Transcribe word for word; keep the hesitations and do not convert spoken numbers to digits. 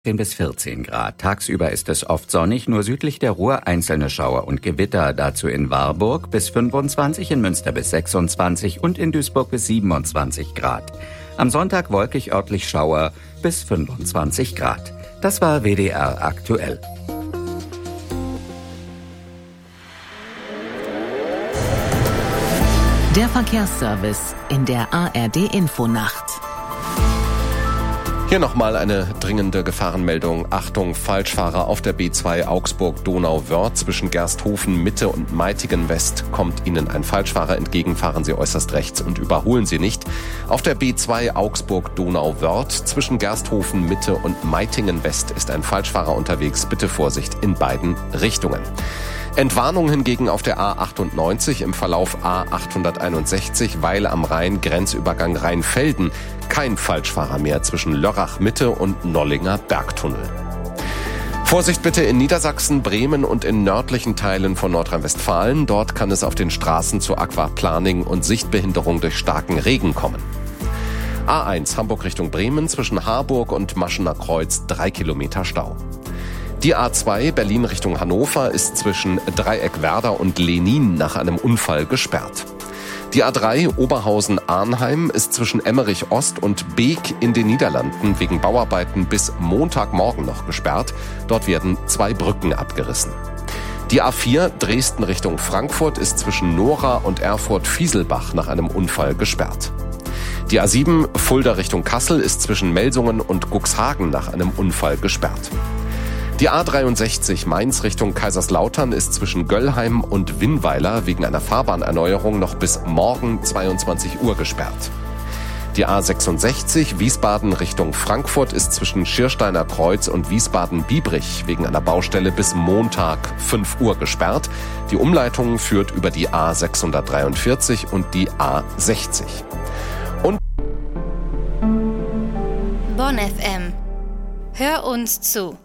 zehn bis vierzehn Grad. Tagsüber ist es oft sonnig, nur südlich der Ruhr einzelne Schauer und Gewitter. Dazu in Warburg bis fünfundzwanzig, in Münster bis sechsundzwanzig und in Duisburg bis siebenundzwanzig Grad. Am Sonntag wolkig, örtlich Schauer bis fünfundzwanzig Grad. Das war W D R aktuell. Der Verkehrsservice in der A R D-Infonacht. Hier nochmal eine dringende Gefahrenmeldung. Achtung, Falschfahrer auf der B zwei Augsburg-Donau-Wörth zwischen Gersthofen Mitte und Meitingen West. Kommt Ihnen ein Falschfahrer entgegen, fahren Sie äußerst rechts und überholen Sie nicht. Auf der B zwei Augsburg-Donau-Wörth zwischen Gersthofen Mitte und Meitingen West ist ein Falschfahrer unterwegs. Bitte Vorsicht in beiden Richtungen. Entwarnung hingegen auf der A achtundneunzig im Verlauf A achthunderteinundsechzig, Weil am Rhein, Grenzübergang Rheinfelden. Kein Falschfahrer mehr zwischen Lörrach Mitte und Nollinger Bergtunnel. Vorsicht bitte in Niedersachsen, Bremen und in nördlichen Teilen von Nordrhein-Westfalen. Dort kann es auf den Straßen zu Aquaplaning und Sichtbehinderung durch starken Regen kommen. A eins Hamburg Richtung Bremen zwischen Harburg und Maschener Kreuz, drei Kilometer Stau. Die A zwei Berlin Richtung Hannover ist zwischen Dreieckwerder und Lenin nach einem Unfall gesperrt. Die A drei Oberhausen-Arnheim ist zwischen Emmerich Ost und Beek in den Niederlanden wegen Bauarbeiten bis Montagmorgen noch gesperrt. Dort werden zwei Brücken abgerissen. Die A vier Dresden Richtung Frankfurt ist zwischen Nora und Erfurt-Fieselbach nach einem Unfall gesperrt. Die A sieben Fulda Richtung Kassel ist zwischen Melsungen und Cuxhagen nach einem Unfall gesperrt. Die A dreiundsechzig Mainz Richtung Kaiserslautern ist zwischen Göllheim und Winnweiler wegen einer Fahrbahnerneuerung noch bis morgen zweiundzwanzig Uhr gesperrt. Die A sechsundsechzig Wiesbaden Richtung Frankfurt ist zwischen Schiersteiner Kreuz und Wiesbaden-Biebrich wegen einer Baustelle bis Montag fünf Uhr gesperrt. Die Umleitung führt über die A sechshundertdreiundvierzig und die A sechzig. Und Bonn F M. Hör uns zu.